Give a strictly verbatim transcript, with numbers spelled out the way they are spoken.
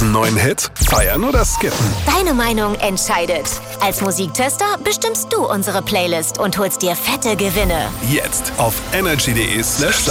Neuen Hit? Feiern oder skippen? Deine Meinung entscheidet. Als Musiktester bestimmst du unsere Playlist und holst dir fette Gewinne. Jetzt auf energy punkt de slash